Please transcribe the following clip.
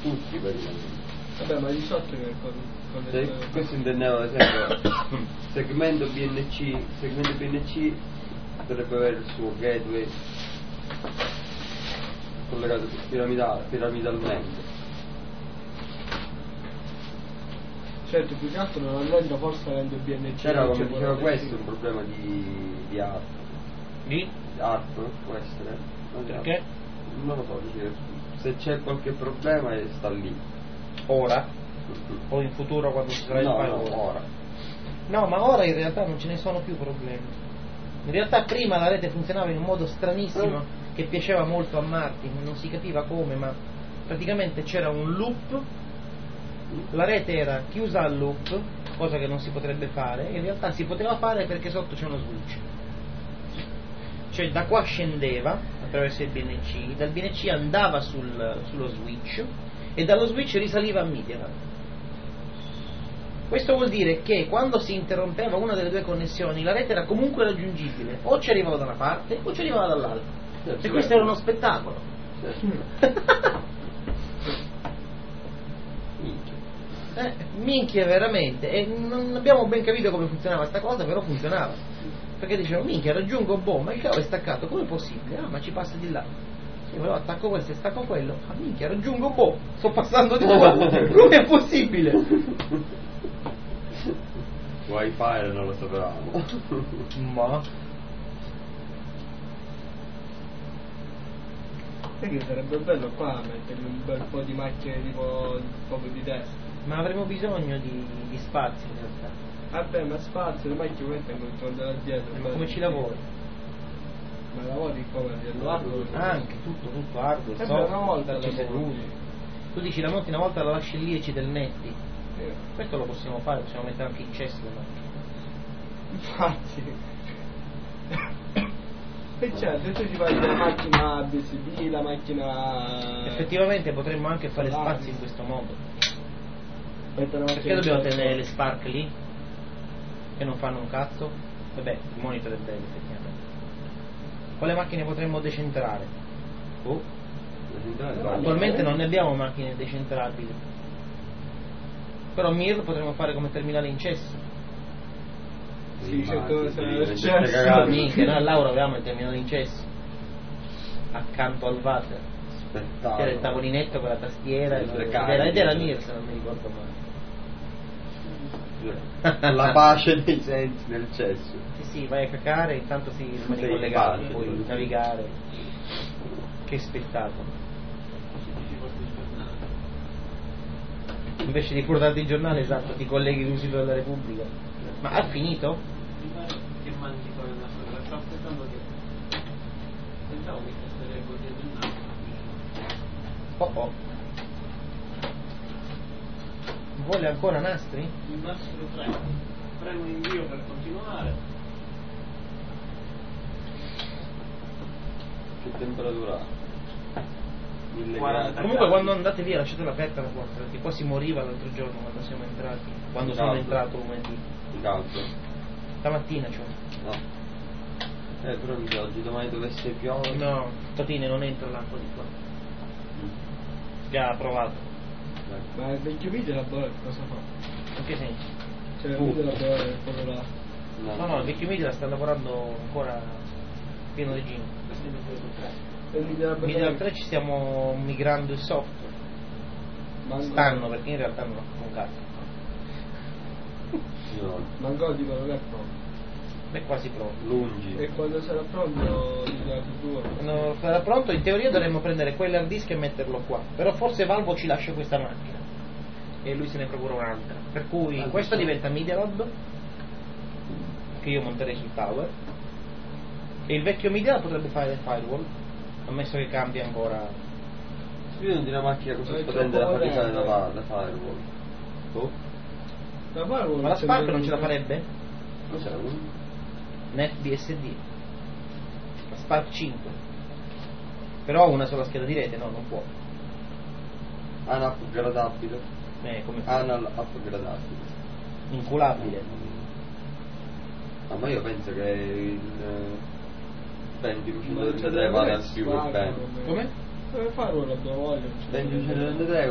tutti praticamente. Vabbè, ma di sotto che Questo intendeva ad esempio segmento BNC dovrebbe avere il suo gateway collegato piramidalmente. certo, più che altro non avendo forse avendo il BNC C'era, come c'è diceva quello questo, un problema di ARP. Di? ARP può essere? Perché? Non lo so, dice, se c'è qualche problema sta lì. Ora? O in futuro quando ci sarà il firewall? No, ora. No, ma ora in realtà non ce ne sono più problemi. In realtà prima la rete funzionava in un modo stranissimo che piaceva molto a Martin, non si capiva come, ma praticamente c'era un loop, la rete era chiusa al loop, cosa che non si potrebbe fare, in realtà si poteva fare perché sotto c'è uno switch. Cioè da qua scendeva attraverso il BNC, dal BNC andava sullo switch e dallo switch risaliva a Media. Questo vuol dire che quando si interrompeva una delle due connessioni la rete era comunque raggiungibile, o ci arrivava da una parte o ci arrivava dall'altra. E questo era uno spettacolo. Minchia veramente. E non abbiamo ben capito come funzionava sta cosa, però funzionava. Perché dicevano, minchia, raggiungo ma il cavo è staccato, come è possibile? Ah, ma ci passa di là. Io però attacco questo e stacco quello. Ah, minchia, raggiungo sto passando di qua. Come è possibile? Wi-Fi non lo sapevamo. Ma perché sarebbe bello qua mettergli un bel po' di macchine tipo proprio di testa. Ma avremo bisogno di spazio in realtà. Vabbè, ma spazio, le macchine come tengono il conto da dietro. Ma come ci lavori? Ma lavori come? Hardware? Anche, tutto hardware, Una software, volta ci seduti. Tu dici la monti una volta, la lasci lì e ci delnetti. Questo lo possiamo fare, possiamo mettere anche in cesso le macchine. Infatti. E certo, tu ci fai la macchina BSD, la macchina... Effettivamente potremmo anche fare spazi in questo modo. Perché dobbiamo tenere le Spark lì? Che non fanno un cazzo? Vabbè, il monitor è bello effettivamente. Quale macchine potremmo decentrare? Attualmente non ne abbiamo macchine decentrabili. Però Mir potremmo fare come terminale in cesso. Sì, certo, Minchia, noi a Laura avevamo il terminale in cesso accanto al water. C'era il tavolinetto con la tastiera ed era Mir, se non mi ricordo male. La pace dei sensi nel cesso. Sì, vai a cacare, intanto si rimane collegato, puoi navigare. Che spettacolo. Invece di portarti il giornale, esatto, ti colleghi con il sito della Repubblica. Ma ha finito? Che mangi poi una storia, sto aspettando che pensavo che sarebbe così Oh. Vuole ancora nastri? il nastro premo invio per continuare. Che temperatura ha? 1000 40. gradi. Comunque quando andate via lasciatela aperta la porta, perché qua si moriva l'altro giorno quando siamo entrati. Quando sono entrato lunedì. Di caldo? Stamattina cioè. No. Però mi oggi domani dovesse piovere. No, Totine non entra l'acqua di qua. Già provato. Ma il vecchio video laboratorio cosa fa? In che senso? Cioè il video laboratorio quello là. No, il vecchio media sta lavorando ancora pieno regime. Questo è il mio 3. Media 3 ci stiamo migrando il software. Stanno, perché in realtà non ho fatto un cazzo. No. Ma il codico non è pronto. È quasi pronto. Lungi. E quando sarà pronto dirà tu. Quando sarà pronto, in teoria dovremmo prendere quell'hard disk e metterlo qua. Però forse Valvo ci lascia questa macchina e lui se ne procura un'altra. Per cui questo diventa MediaLab, che io monterei sul tower, e il vecchio MediaLab potrebbe fare il firewall, ammesso che cambia ancora. Io non di una macchina così potente da fabricare la firewall. Ma la Spark non ce la farebbe? Cos'è? NetBSD, la Spark 5, però una sola scheda di rete, no, non può. Upgradabile. Come upgradabile. inculabile. Ma io penso che il Pentium 133 vale al più che bene. Come? Dove fare ora? Dove voglio? 133